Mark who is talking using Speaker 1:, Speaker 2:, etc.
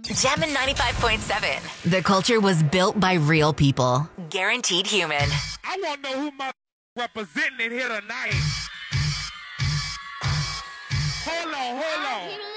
Speaker 1: Jammin' 95.7. The culture was built by real people. Guaranteed human.
Speaker 2: I want to know who my representing here tonight. Hold on.